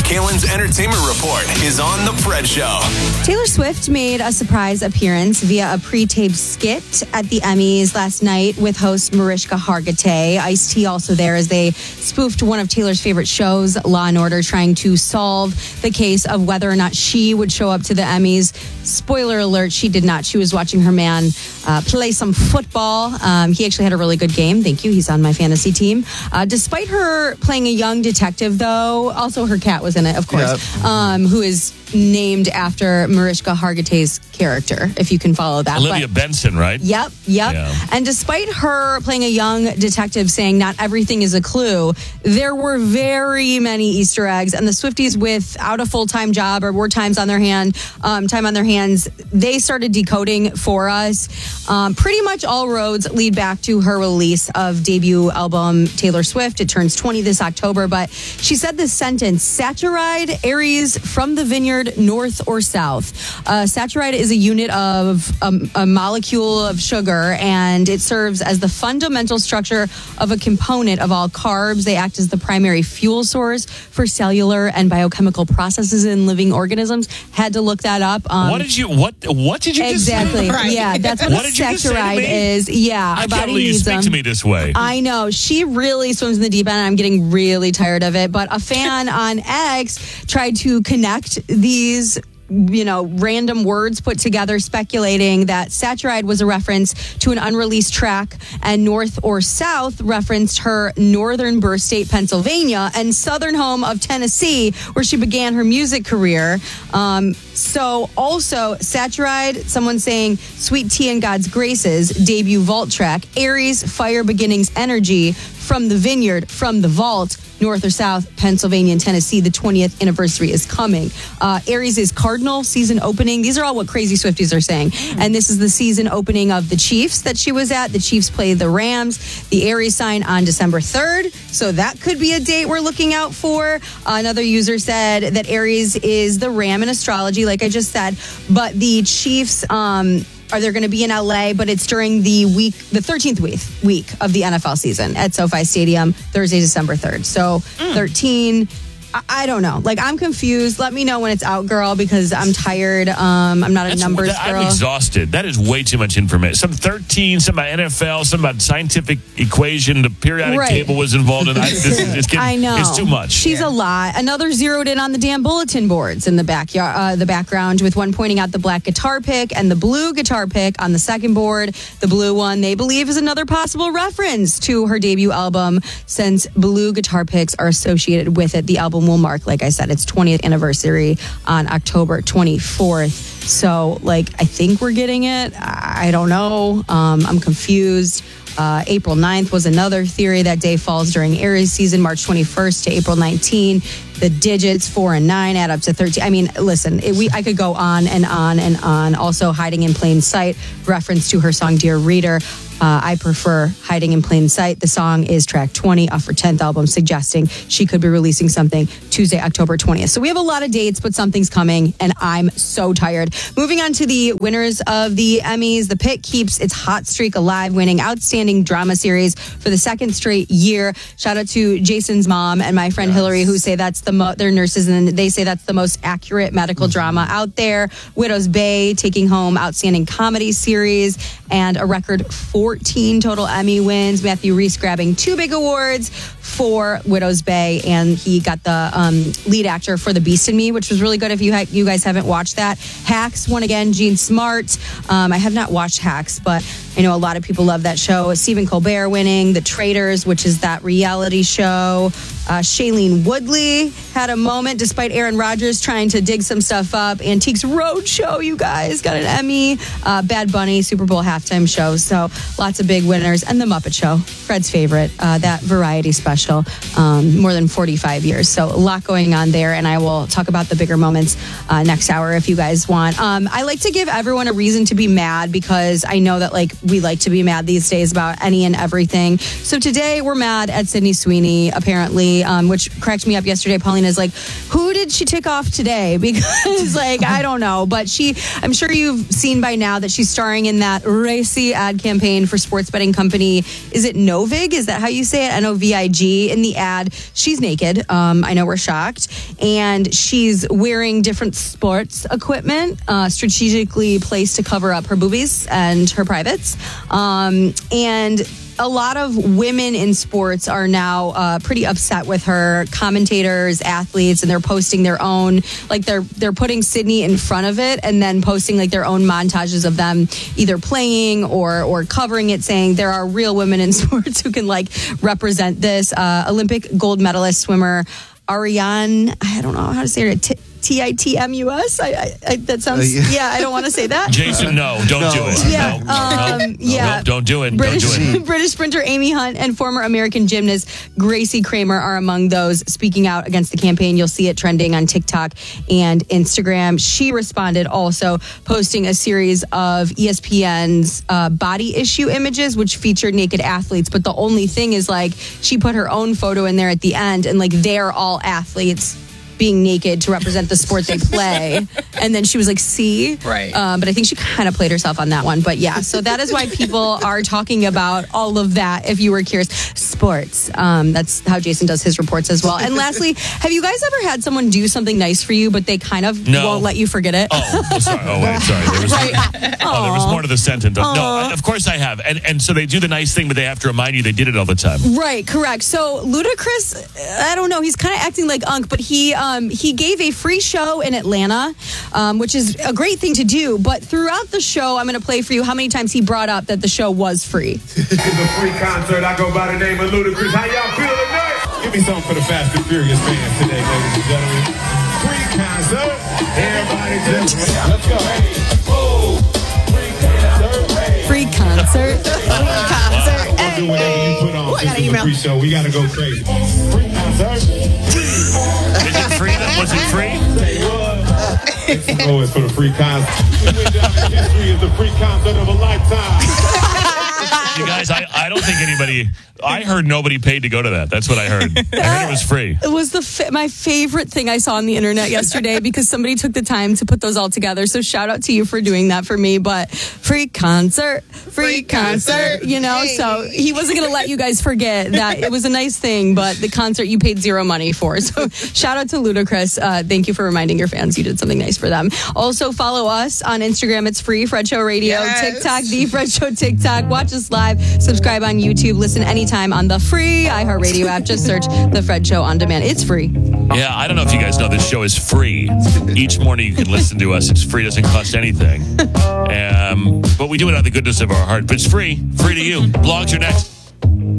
Kalen's Entertainment Report is on The Fred Show. Taylor Swift made a surprise appearance via a pre-taped skit at the Emmys last night with host Mariska Hargitay. Ice-T also there as they spoofed one of Taylor's favorite shows, Law & Order, trying to solve the case of whether or not she would show up to the Emmys. Spoiler alert, she did not. She was watching her man play some football. He actually had a really good game. Thank you. He's on my fantasy team. Despite her playing a young detective, though, also her cat was in it, of course, who is named after Mariska Hargitay's character, if you can follow that. Olivia Benson, right? Yep. Yeah. And despite her playing a young detective saying not everything is a clue, there were very many Easter eggs. And the Swifties, without a full-time job or more time on their hands, they started decoding for us. Pretty much all roads lead back to her release of debut album Taylor Swift. It turns 20 this October, but she said this sentence: saccharide, Aries, from the vineyard, north or south. Saccharide is a unit of a molecule of sugar, and it serves as the fundamental structure of a component of all carbs. They act as the primary fuel source for cellular and biochemical processes in living organisms. Had to look that up. What did you just say? Exactly. Right. Yeah, that's what saccharide is. Yeah, I can't believe you speak to me this way. I know. She really swims in the deep end. I'm getting really tired of it. But a fan on X tried to connect these random words put together, speculating that saccharide was a reference to an unreleased track, and north or south referenced her northern birth state, Pennsylvania, and southern home of Tennessee, where she began her music career. So also saccharide, someone saying Sweet Tea and God's Graces, debut vault track, Aries, Fire Beginnings Energy, From the Vineyard, From the Vault, north or south, Pennsylvania and Tennessee. The 20th anniversary is coming. Aries is Cardinal, season opening. These are all what crazy Swifties are saying. And this is the season opening of the Chiefs that she was at. The Chiefs play the Rams. The Aries sign on December 3rd. So that could be a date we're looking out for. Another user said that Aries is the Ram in astrology, like I just said. But the Chiefs are they going to be in LA, but it's during the 13th week of the NFL season at SoFi Stadium, Thursday, December 3rd. So 13, I don't know. Like, I'm confused. Let me know when it's out, girl, because I'm tired. I'm not a numbers girl. I'm exhausted. That is way too much information. Some 13, some about NFL, some about scientific equation. The periodic table was involved in that. I know. It's too much. She's a lot. Another zeroed in on the damn bulletin boards in the background, with one pointing out the black guitar pick and the blue guitar pick on the second board. The blue one, they believe, is another possible reference to her debut album, since blue guitar picks are associated with it. The album will mark, like I said, its 20th anniversary on October 24th. So, I think we're getting it. I don't know. I'm confused. April 9th was another theory. That day falls during Aries season, March 21st to April 19. The digits 4 and 9 add up to 13. I mean, listen, I could go on and on and on. Also, Hiding in Plain Sight, reference to her song Dear Reader. I prefer Hiding in Plain Sight. The song is track 20 off her 10th album, suggesting she could be releasing something Tuesday, October 20th. So we have a lot of dates, but something's coming, and I'm so tired. Moving on to the winners of the Emmys. The Pit keeps its hot streak alive, winning Outstanding Drama Series for the second straight year. Shout out to Jason's mom and my friend Hillary, who say that's they're nurses, and they say that's the most accurate medical drama out there. Widow's Bay taking home Outstanding Comedy Series and a record 14 total Emmy wins. Matthew Rhys grabbing 2 big awards for Widow's Bay, and he got the lead actor for The Beast in Me, which was really good. If you guys haven't watched that. Hacks won again, Gene Smart. I have not watched Hacks, but I know a lot of people love that show. Stephen Colbert winning The Traitors, which is that reality show. Shailene Woodley had a moment despite Aaron Rodgers trying to dig some stuff up. Antiques Roadshow, you guys, got an Emmy. Bad Bunny, Super Bowl halftime show. So lots of big winners. And The Muppet Show, Fred's favorite, that variety special, more than 45 years. So a lot going on there. And I will talk about the bigger moments next hour if you guys want. I like to give everyone a reason to be mad, because I know that we like to be mad these days about any and everything. So today we're mad at Sydney Sweeney, apparently, which cracked me up yesterday. Paulina's like, who did she tick off today? Because, like, I don't know. But I'm sure you've seen by now that she's starring in that racy ad campaign for sports betting company. Is it Novig? Is that how you say it? Novig. In the ad, she's naked. I know we're shocked. And she's wearing different sports equipment, strategically placed to cover up her boobies and her privates. And a lot of women in sports are now pretty upset with her, commentators, athletes, and they're posting their own, like they're putting Sydney in front of it and then posting like their own montages of them either playing or covering it, saying there are real women in sports who can like represent this. Olympic gold medalist swimmer Ariane, I don't know how to say it, Titmus. That sounds. Yeah, I don't want to say that. Jason, no, don't do it. Yeah, no, don't do it. British sprinter Amy Hunt and former American gymnast Gracie Kramer are among those speaking out against the campaign. You'll see it trending on TikTok and Instagram. She responded also, posting a series of ESPN's body issue images, which featured naked athletes. But the only thing is, like, she put her own photo in there at the end, and like they're all athletes being naked to represent the sport they play. And then she was like, see? Right. But I think she kind of played herself on that one. But yeah, so that is why people are talking about all of that, if you were curious. Sports. That's how Jason does his reports as well. And lastly, have you guys ever had someone do something nice for you, but they kind of won't let you forget it? Sorry. There was, there was more to the sentence. No, of course I have. And so they do the nice thing, but they have to remind you they did it all the time. Right, correct. So Ludacris, I don't know, he's kind of acting like Unc, but he gave a free show in Atlanta, which is a great thing to do. But throughout the show, I'm going to play for you how many times he brought up that the show was free. It's a free concert. I go by the name of Ludacris. How y'all feel tonight? Give me something for the Fast and Furious fans today, ladies and gentlemen. Free concert. Everybody just let's go. Hey, oh, free concert. Free concert. Concert. We'll do whatever you put on. This is a free show. We got to go crazy. Free concert. Is it free then? Was it free? It's for the free concert. We went down in history as the free concert of a lifetime. You guys, I don't think anybody... I heard nobody paid to go to that. That's what I heard. I heard it was free. It was my favorite thing I saw on the internet yesterday because somebody took the time to put those all together. So shout out to you for doing that for me. But free concert, you know. Hey. So he wasn't going to let you guys forget that it was a nice thing, but the concert you paid zero money for. So shout out to Ludacris. Thank you for reminding your fans you did something nice for them. Also follow us on Instagram. It's free, Fred Show Radio. Yes. TikTok, The Fred Show TikTok. Watch us live. Subscribe on YouTube. Listen anytime on the free iHeartRadio app. Just search The Fred Show on demand. It's free. Yeah, I don't know if you guys know this show is free. Each morning you can listen to us. It's free. Doesn't cost anything. But we do it out of the goodness of our heart. But it's free. Free to you. Blogs are next.